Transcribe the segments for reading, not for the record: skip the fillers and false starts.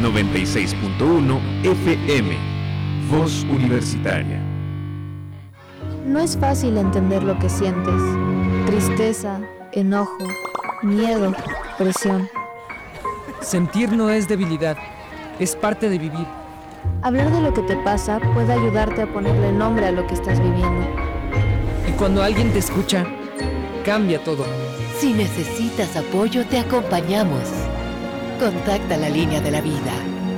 96.1 FM. Voz Universitaria. No es fácil entender lo que sientes. Tristeza, enojo, miedo, presión. Sentir no es debilidad, es parte de vivir. Hablar de lo que te pasa puede ayudarte a ponerle nombre a lo que estás viviendo. Y cuando alguien te escucha, cambia todo. Si necesitas apoyo, te acompañamos. Contacta la línea de la vida.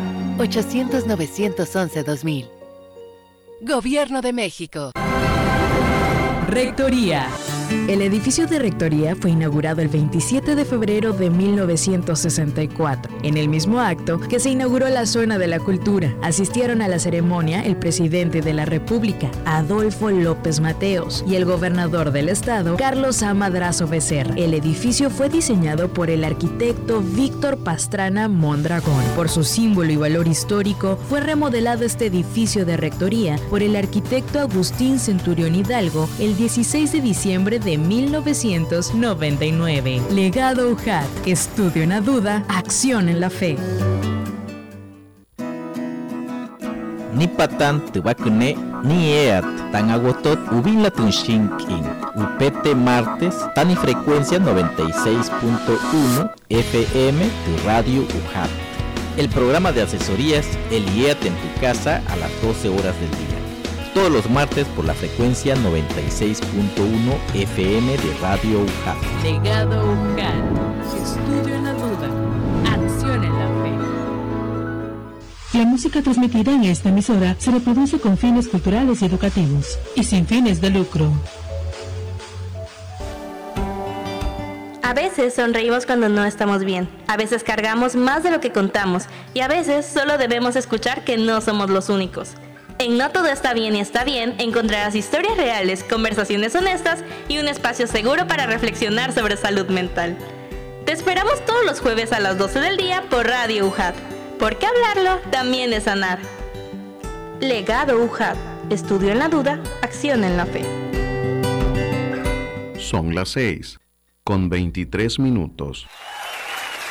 800-911-2000. Gobierno de México. Rectoría. El edificio de Rectoría fue inaugurado el 27 de febrero de 1964. En el mismo acto que se inauguró la zona de la cultura, asistieron a la ceremonia el presidente de la República, Adolfo López Mateos, y el gobernador del estado, Carlos A. Madrazo Becerra. El edificio fue diseñado por el arquitecto Víctor Pastrana Mondragón. Por su símbolo y valor histórico, fue remodelado este edificio de Rectoría por el arquitecto Agustín Centurión Hidalgo el 16 de diciembre de 1999. Legado UJAT. Estudio en la duda, acción en la fe. Ni patan tubacune ni eat tan agotot ubila tunshinkin. Upete martes tan y frecuencia 96.1 FM tu radio UJAT. El programa de asesorías El IEAT en tu casa a las 12 horas del día. Todos los martes por la frecuencia 96.1 FM de Radio UJAT. Legado UJAT. Estudio en la duda, acción en la fe. La música transmitida en esta emisora se reproduce con fines culturales y educativos y sin fines de lucro. A veces sonreímos cuando no estamos bien, a veces cargamos más de lo que contamos y a veces solo debemos escuchar que no somos los únicos. En No Todo Está Bien y Está Bien encontrarás historias reales, conversaciones honestas y un espacio seguro para reflexionar sobre salud mental. Te esperamos todos los jueves a las 12 del día por Radio UJAT, porque hablarlo también es sanar. Legado UJAT. Estudio en la duda, acción en la fe. Son las 6:23.